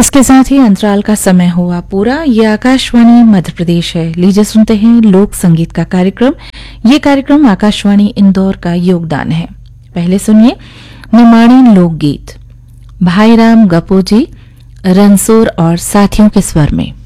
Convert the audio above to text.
इसके साथ ही अंतराल का समय हुआ पूरा। ये आकाशवाणी मध्य प्रदेश है। लीजिए सुनते हैं लोक संगीत का कार्यक्रम। ये कार्यक्रम आकाशवाणी इंदौर का योगदान है। पहले सुनिए निमाड़ी लोकगीत, भाईराम गपोजी, रनसोर और साथियों के स्वर में।